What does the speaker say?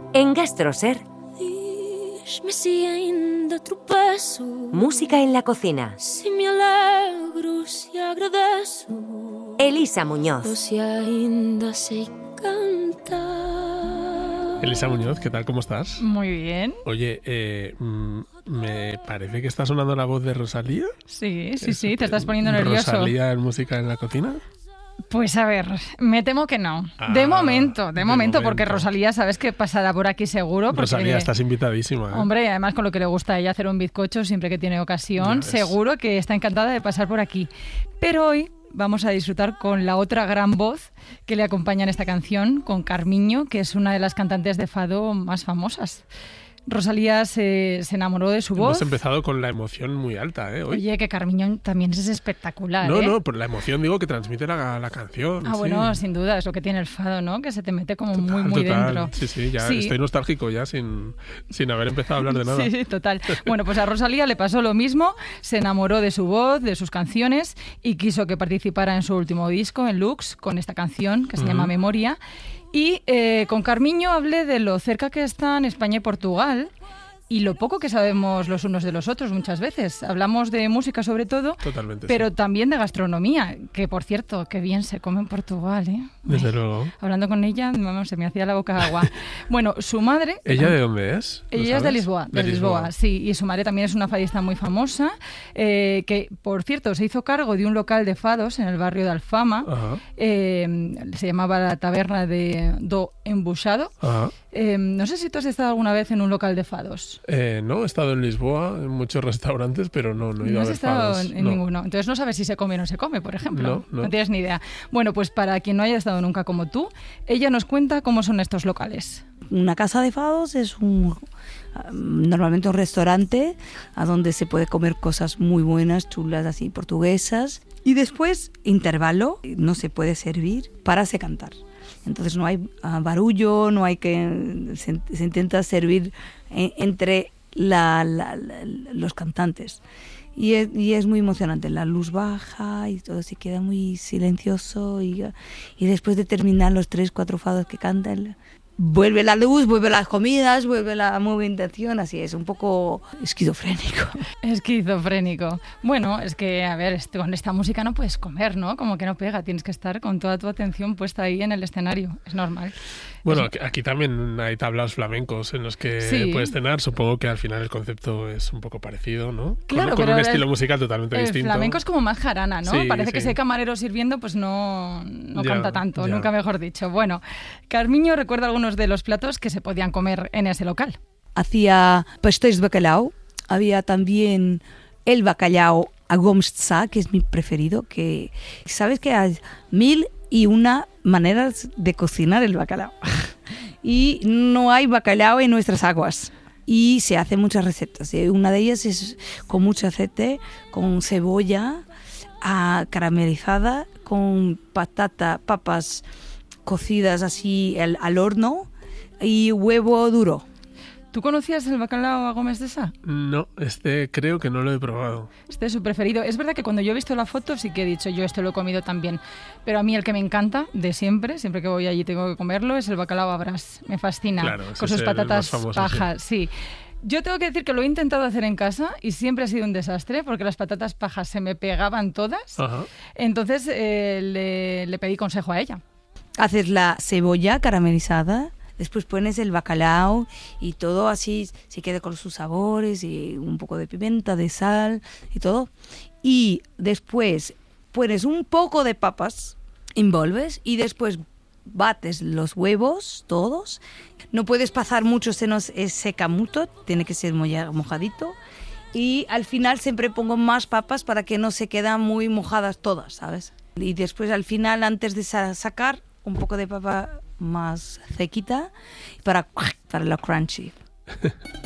En GastroSer, Diz-me se ainda tropeço, música en la cocina. se me alegro, se agradeço, Elisa ou Muñoz. se ainda sei cantar. Elisa Muñoz, ¿qué tal? ¿Cómo estás? Muy bien. Oye, me parece que está sonando la voz de Rosalía. Sí, te estás poniendo nervioso. ¿Rosalía en música en la cocina? Pues a ver, me temo que no. Ah, De momento, de momento. porque Rosalía sabes que pasará por aquí seguro. Porque, Rosalía, estás invitadísima. Hombre, además con lo que le gusta a ella hacer un bizcocho siempre que tiene ocasión, Ya ves. seguro que está encantada de pasar por aquí. Pero hoy vamos a disfrutar con la otra gran voz que le acompaña en esta canción, con Carmiño, que es una de las cantantes de fado más famosas. Rosalía se enamoró de su voz. Hemos empezado con la emoción muy alta, ¿eh? Hoy. Oye, que Carmiño también es espectacular, No, ¿eh? no, por la emoción digo que transmite la canción. Ah, sí. bueno, sin duda, es lo que tiene el fado, ¿no? Que se te mete como muy Total. dentro. Sí, ya Sí. estoy nostálgico ya sin haber empezado a hablar de nada. Sí, total. Bueno, pues a Rosalía le pasó lo mismo, se enamoró de su voz, de sus canciones y quiso que participara en su último disco, en Lux, con esta canción que se llama Memoria. Y con Carmiño hablé de lo cerca que están España y Portugal y lo poco que sabemos los unos de los otros muchas veces. Hablamos de música sobre todo, Totalmente, pero sí. también de gastronomía, que por cierto, qué bien se come en Portugal, ¿eh? Desde luego. Hablando con ella, vamos, se me hacía la boca agua. Bueno, su madre... ¿Ella de dónde es? ¿Lo Ella es de sabes? Lisboa, de Lisboa, sí, y su madre también es una fadista muy famosa, que, por cierto, se hizo cargo de un local de fados en el barrio de Alfama, Ajá. se llamaba la taberna do Embuchado. Ajá. No sé si tú has estado alguna vez en un local de fados. No, he estado en Lisboa, en muchos restaurantes, pero no he ido No a has ver estado fados. en No. ninguno. Entonces no sabes si se come o no se come, por ejemplo. No. Tienes ni idea. Bueno, pues para quien no haya estado nunca como tú, ella nos cuenta cómo son estos locales. Una casa de fados es normalmente un restaurante a donde se puede comer cosas muy buenas, chulas, así portuguesas. Y después, intervalo, no se puede servir, párase a cantar. Entonces no hay barullo, no hay que... Se intenta servir entre los cantantes. Y es muy emocionante, la luz baja y todo se queda muy silencioso y después de terminar los 3-4 fados que cantan, vuelve la luz, vuelve las comidas, vuelve la movimentación, así es, un poco esquizofrénico. Esquizofrénico. Bueno, es que, a ver, con esta música no puedes comer, ¿no? Como que no pega, tienes que estar con toda tu atención puesta ahí en el escenario, es normal. Bueno, aquí también hay tablaos flamencos en los que Sí. puedes cenar. Supongo que al final el concepto es un poco parecido, ¿no? Claro, con pero un estilo musical totalmente el distinto. flamenco es como más jarana, ¿no? Sí, Parece que sí. si hay camarero sirviendo, pues no Ya, canta tanto, ya. nunca mejor dicho. Bueno, Carmiño recuerda algunos de los platos que se podían comer en ese local. Hacía pastéis de bacalao, había también el bacalao a gomes de sá, que es mi preferido, que sabes que hay 1001 maneras de cocinar el bacalao y no hay bacalao en nuestras aguas. Y se hacen muchas recetas. Una de ellas es con mucho aceite, con cebolla caramelizada, con papas cocidas así al horno y huevo duro. ¿Tú conocías el bacalao a Gómez de Sá? No, creo que no lo he probado. Este es su preferido. Es verdad que cuando yo he visto la foto sí que he dicho yo esto lo he comido también. Pero a mí el que me encanta de siempre que voy allí tengo que comerlo, es el bacalao a brás. Me fascina. Claro, ese con sus es el patatas más famoso, pajas, sí. Yo tengo que decir que lo he intentado hacer en casa y siempre ha sido un desastre porque las patatas pajas se me pegaban todas. Ajá. Entonces le pedí consejo a ella. Haces la cebolla caramelizada, después pones el bacalao y todo así se queda con sus sabores y un poco de pimienta, de sal y todo. Y después pones un poco de papas, envolves y después bates los huevos todos. No puedes pasar mucho, se nos seca mucho, tiene que ser mojadito. Y al final siempre pongo más papas para que no se quedan muy mojadas todas, ¿sabes? Y después al final, antes de sacar, un poco de papa más sequita para la crunchy.